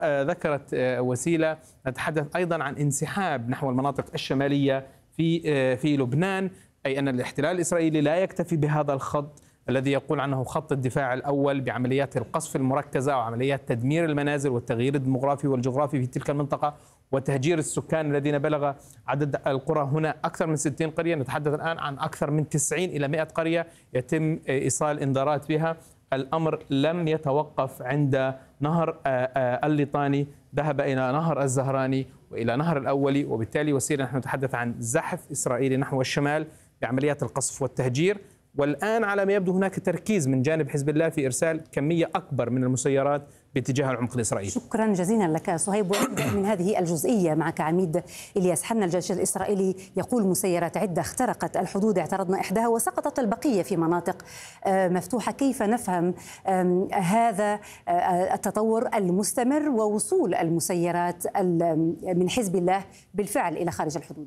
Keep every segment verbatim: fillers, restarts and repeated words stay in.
ذكرت وسيلة نتحدث أيضا عن انسحاب نحو المناطق الشمالية في في لبنان، أي أن الاحتلال الإسرائيلي لا يكتفي بهذا الخط الذي يقول عنه خط الدفاع الأول بعمليات القصف المركزة أو عمليات تدمير المنازل والتغيير الديمغرافي والجغرافي في تلك المنطقة وتهجير السكان الذين بلغ عدد القرى هنا أكثر من ستين قرية. نتحدث الآن عن أكثر من تسعين إلى مئة قرية يتم إيصال إنذارات بها. الأمر لم يتوقف عند نهر الليطاني، ذهب إلى نهر الزهراني وإلى نهر الأولي، وبالتالي وسيلة نحن نتحدث عن زحف إسرائيلي نحو الشمال بعمليات القصف والتهجير. والآن على ما يبدو هناك تركيز من جانب حزب الله في إرسال كمية أكبر من المسيرات باتجاه العمق الإسرائيلي. شكرا جزيلا لك صهيب. ونبدأ من هذه الجزئية معك عميد إلياس حنا. الجيش الإسرائيلي يقول مسيرات عدة اخترقت الحدود، اعترضنا إحداها وسقطت البقية في مناطق مفتوحة. كيف نفهم هذا التطور المستمر ووصول المسيرات من حزب الله بالفعل إلى خارج الحدود؟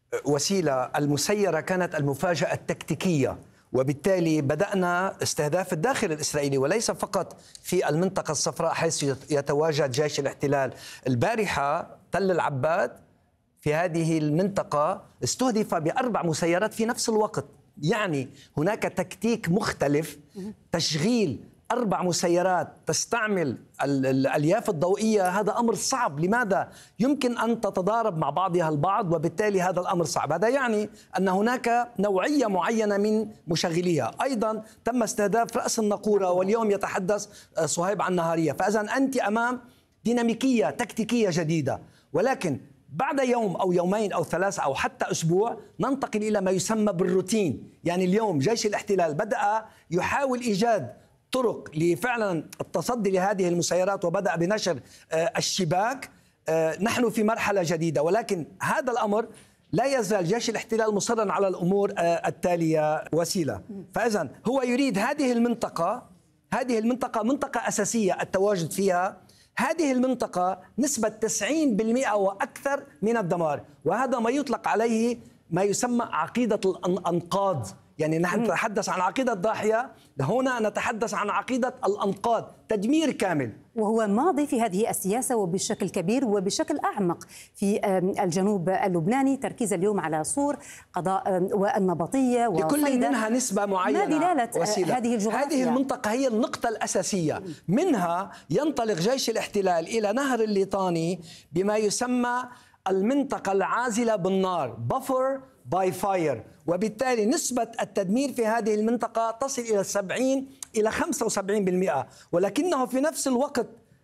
وسيلة، المسيرة كانت المفاجأة التكتيكية، وبالتالي بدأنا استهداف الداخل الإسرائيلي وليس فقط في المنطقة الصفراء حيث يتواجد جيش الاحتلال. البارحة تل العباد في هذه المنطقة استهدف بأربع مسيرات في نفس الوقت، يعني هناك تكتيك مختلف، تشغيل أربع مسيرات تستعمل الألياف الضوئية. هذا أمر صعب. لماذا؟ يمكن أن تتضارب مع بعضها البعض، وبالتالي هذا الأمر صعب. هذا يعني أن هناك نوعية معينة من مشغليها. أيضا تم استهداف رأس النقورة، واليوم يتحدث صهيب عن نهارية. فإذا أنت أمام ديناميكية تكتيكية جديدة، ولكن بعد يوم أو يومين أو ثلاثة أو حتى أسبوع ننتقل إلى ما يسمى بالروتين. يعني اليوم جيش الاحتلال بدأ يحاول إيجاد طرق لفعلا التصدي لهذه المسيرات، وبدأ بنشر الشباك. نحن في مرحلة جديدة، ولكن هذا الأمر لا يزال جيش الاحتلال مصرا على الأمور التالية وسيلة. فإذا هو يريد هذه المنطقة، هذه المنطقة منطقة أساسية التواجد فيها. هذه المنطقة نسبة تسعين بالمئة وأكثر من الدمار، وهذا ما يطلق عليه ما يسمى عقيدة الأنقاض. يعني نحن نتحدث عن عقيدة ضاحية، هنا نتحدث عن عقيدة الأنقاض، تدمير كامل. وهو ماضي في هذه السياسة وبشكل كبير وبشكل أعمق في الجنوب اللبناني، تركيز اليوم على صور قضاء والنبطية وصيدا، لكل منها نسبة معينة. ما دلالة وسيلة. هذه الجغرافيا؟ هذه المنطقة هي النقطة الأساسية. منها ينطلق جيش الاحتلال إلى نهر الليطاني بما يسمى المنطقة العازلة بالنار، بفر باي فاير، وبالتالي نسبة التدمير في هذه المنطقة تصل إلى سبعين إلى خمسة وسبعين بالمئة، ولكنه في نفس الوقت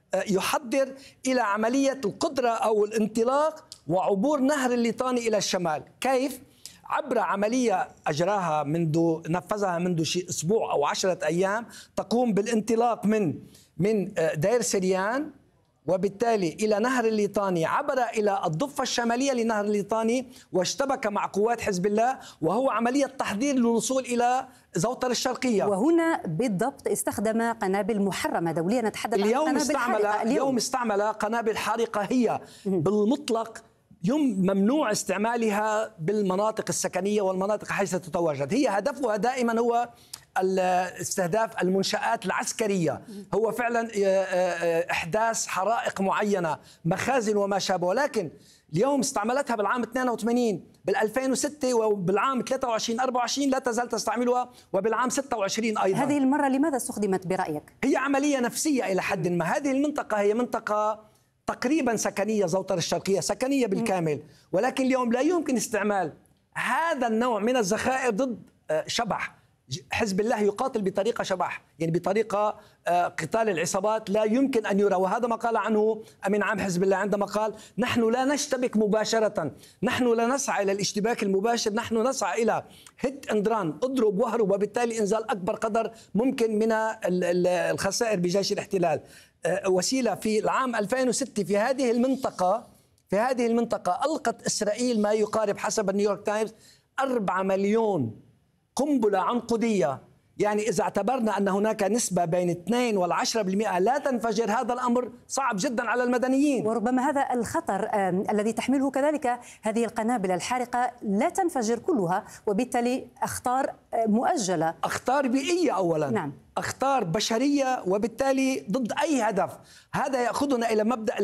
يحضر إلى عملية القدرة أو الانطلاق وعبور نهر الليطاني إلى الشمال. كيف؟ عبر عملية أجراها منذ نفذها منذ شيء أسبوع أو عشرة أيام، تقوم بالانطلاق من من دير سريان وبالتالي إلى نهر الليطاني، عبر إلى الضفة الشمالية لنهر الليطاني واشتبك مع قوات حزب الله، وهو عملية تحضير للوصول إلى زوطر الشرقية. وهنا بالضبط استخدم قنابل محرمة دولية. نتحدث اليوم عن قنابل استعمل حارقة. اليوم. اليوم استعمل قنابل حارقة هي بالمطلق يوم ممنوع استعمالها بالمناطق السكنية والمناطق حيث تتواجد. هي هدفها دائما هو استهداف المنشآت العسكرية، هو فعلا إحداث حرائق معينة، مخازن وما شابه. ولكن اليوم استعملتها بالعام اثنين وثمانين، بالألفين وستة، وبالعام ثلاثة وعشرين أربعة وعشرين لا تزال تستعملها، وبالعام ستة وعشرين أيضا. هذه المرة لماذا استخدمت برأيك؟ هي عملية نفسية إلى حد ما. هذه المنطقة هي منطقة تقريبا سكنية، زوطر الشرقية سكنية بالكامل، ولكن اليوم لا يمكن استعمال هذا النوع من الذخائر ضد شبح. حزب الله يقاتل بطريقة شبح، يعني بطريقة قتال العصابات لا يمكن أن يرى. وهذا ما قال عنه أمين عام حزب الله عندما قال: نحن لا نشتبك مباشرة، نحن لا نسعى إلى الاشتباك المباشر، نحن نسعى إلى هيت اند ران، اضرب واهرب، وبالتالي إنزال أكبر قدر ممكن من الخسائر بجيش الاحتلال. وسيلة، في العام ألفين وستة في هذه المنطقة في هذه المنطقة ألقت إسرائيل ما يقارب حسب نيويورك تايمز أربعة مليون قنبلة عنقودية يعني إذا اعتبرنا أن هناك نسبة بين اثنين والعشرة بالمئة لا تنفجر، هذا الأمر صعب جدا على المدنيين. وربما هذا الخطر الذي تحمله كذلك هذه القنابل الحارقة لا تنفجر كلها، وبالتالي أخطار مؤجلة، أخطار بيئية أولا، نعم. أخطار بشرية، وبالتالي ضد أي هدف. هذا يأخذنا إلى مبدأ